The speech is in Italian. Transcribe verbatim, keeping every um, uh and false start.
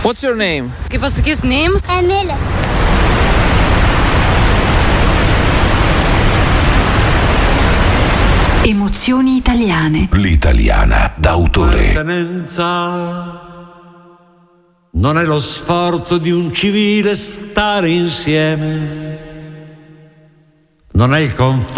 What's your name? Che posso chiedere name? Emilis. Emozioni italiane. L'italiana d'autore. L'appartenenza non è lo sforzo di un civile stare insieme, non è il conforto